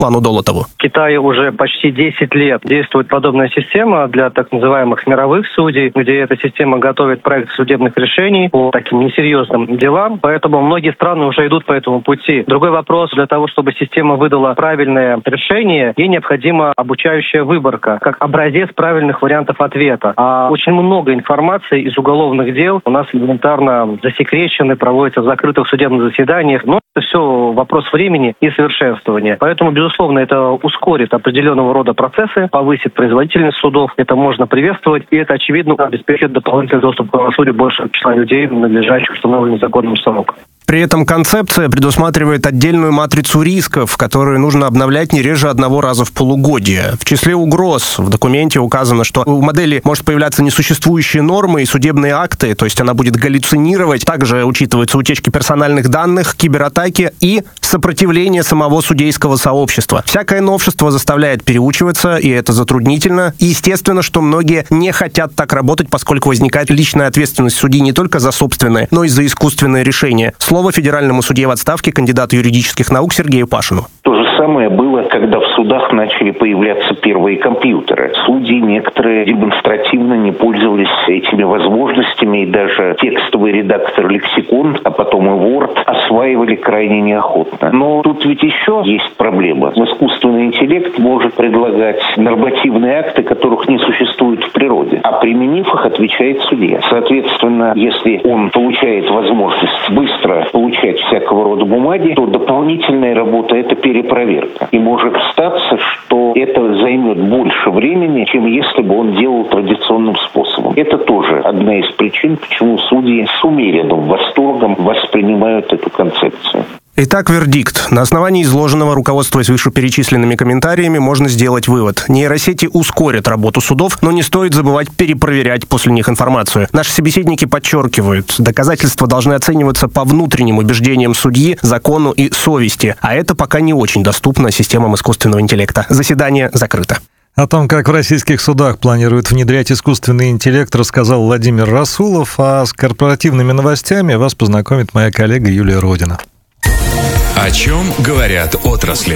Руслану Долотову. В Китае уже почти 10 лет действует подобная система для так называемых мировых судей, где эта система готовит проект судебных решений по таким несерьезным делам. Поэтому многие страны уже идут по этому пути. Другой вопрос: для того, чтобы система выдала правильное решение, ей необходима обучающая выборка, как образец правильных вариантов ответа. А очень много информации из уголовных дел у нас элементарно засекречены, проводятся в закрытых судебных заседаниях. Но это все вопрос времени и совершенствования. Поэтому, безусловно, это ускорит определенного рода процессы, повысит производительность судов. Это можно приветствовать, и это, очевидно, обеспечит дополнительный доступ к правосудию большего числа людей, надлежащих установленным законным сроком. При этом концепция предусматривает отдельную матрицу рисков, которую нужно обновлять не реже одного раза в полугодие. В числе угроз в документе указано, что у модели может появляться несуществующие нормы и судебные акты, то есть она будет галлюцинировать. Также учитываются утечки персональных данных, кибератаки и сопротивление самого судейского сообщества. Всякое новшество заставляет переучиваться, и это затруднительно. И естественно, что многие не хотят так работать, поскольку возникает личная ответственность судьи не только за собственное, но и за искусственное решение. Слово федеральному судье в отставке, кандидату юридических наук Сергею Пашину. То же самое было, когда в судах начали появляться первые компьютеры. Судьи некоторые демонстративно не пользовались этими возможностями, и даже текстовый редактор лексикон, а потом и Word осваивали крайне неохотно. Но тут ведь еще есть проблема. Искусственный интеллект может предлагать нормативные акты, которых не существует в природе, а применив их, отвечает судья. Соответственно, если он получает возможность быстро получать всякого рода бумаги, то дополнительная работа – это перепроверка. И может статься, что это займет больше времени, чем если бы он делал традиционным способом. Это тоже одна из причин, почему судьи с умеренным восторгом воспринимают эту концепцию. Итак, вердикт. На основании изложенного, руководствуясь вышеперечисленными комментариями, можно сделать вывод. Нейросети ускорят работу судов, но не стоит забывать перепроверять после них информацию. Наши собеседники подчеркивают, доказательства должны оцениваться по внутренним убеждениям судьи, закону и совести, а это пока не очень доступно системам искусственного интеллекта. Заседание закрыто. О том, как в российских судах планируют внедрять искусственный интеллект, рассказал Владимир Расулов, а с корпоративными новостями вас познакомит моя коллега Юлия Родина. О чем говорят отрасли?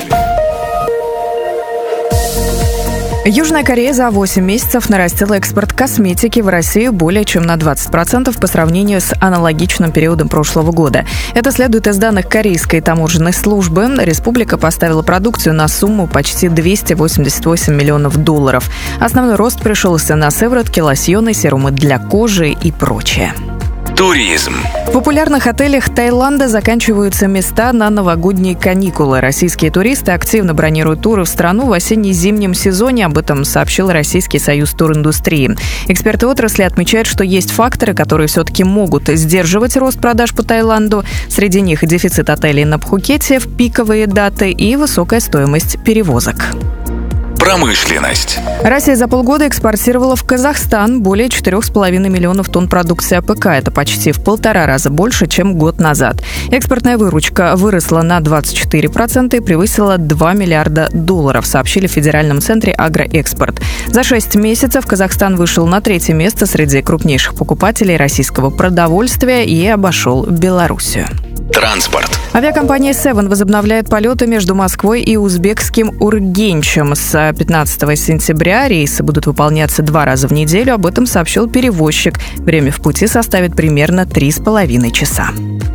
Южная Корея за 8 месяцев нарастила экспорт косметики в Россию более чем на 20% по сравнению с аналогичным периодом прошлого года. Это следует из данных Корейской таможенной службы. Республика поставила продукцию на сумму почти $288 миллионов. Основной рост пришелся на сыворотки, лосьоны, серумы для кожи и прочее. Туризм. В популярных отелях Таиланда заканчиваются места на новогодние каникулы. Российские туристы активно бронируют туры в страну в осенне-зимнем сезоне. Об этом сообщил Российский союз туриндустрии. Эксперты отрасли отмечают, что есть факторы, которые все-таки могут сдерживать рост продаж по Таиланду. Среди них дефицит отелей на Пхукете в пиковые даты и высокая стоимость перевозок. Промышленность. Россия за полгода экспортировала в Казахстан более 4,5 миллионов тонн продукции АПК. Это почти в 1,5 раза больше, чем год назад. Экспортная выручка выросла на 24% и превысила $2 миллиарда, сообщили в Федеральном центре «Агроэкспорт». За 6 месяцев Казахстан вышел на 3-е место среди крупнейших покупателей российского продовольствия и обошел Белоруссию. Транспорт. Авиакомпания Seven возобновляет полеты между Москвой и узбекским Ургенчем. С 15 сентября рейсы будут выполняться 2 раза в неделю. Об этом сообщил перевозчик. Время в пути составит примерно 3,5 часа.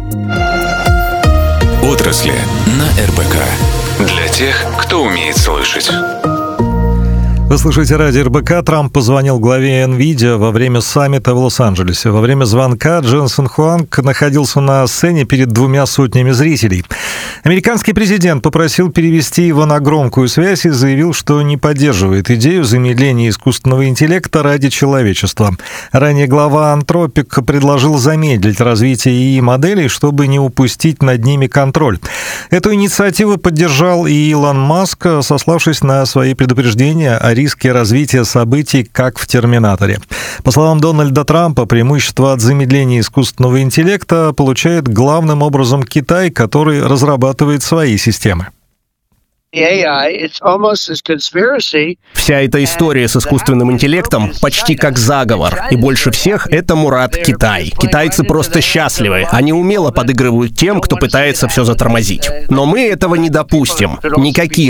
Отрасли на РБК. Для тех, кто умеет слышать. Вы слушаете радио РБК. Трамп позвонил главе NVIDIA во время саммита в Лос-Анджелесе. Во время звонка Дженсен Хуанг находился на сцене перед 200 зрителей. Американский президент попросил перевести его на громкую связь и заявил, что не поддерживает идею замедления искусственного интеллекта ради человечества. Ранее глава Anthropic предложил замедлить развитие ИИ-моделей, чтобы не упустить над ними контроль. Эту инициативу поддержал и Илон Маск, сославшись на свои предупреждения о риске развития событий, как в «Терминаторе». По словам Дональда Трампа, преимущество от замедления искусственного интеллекта получает главным образом Китай, который разрабатывает свои системы. Вся эта история с искусственным интеллектом почти как заговор. И больше всех этому рад Китай. Китайцы просто счастливы. Они умело подыгрывают тем, кто пытается все затормозить. Но мы этого не допустим. Никакие